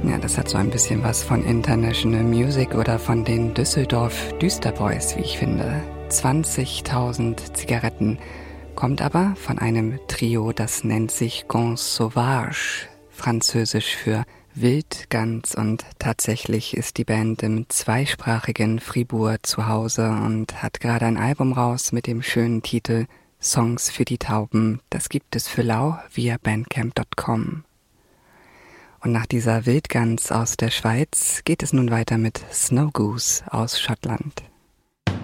Ja, das hat so ein bisschen was von International Music oder von den Düsseldorf Düsterboys, wie ich finde. 20.000 Zigaretten. Kommt aber von einem Trio, das nennt sich Gans Sauvage, französisch für Wildgans, und tatsächlich ist die Band im zweisprachigen Fribourg zu Hause und hat gerade ein Album raus mit dem schönen Titel Songs für die Tauben. Das gibt es für lau via bandcamp.com. Und nach dieser Wildgans aus der Schweiz geht es nun weiter mit Snow Goose aus Schottland.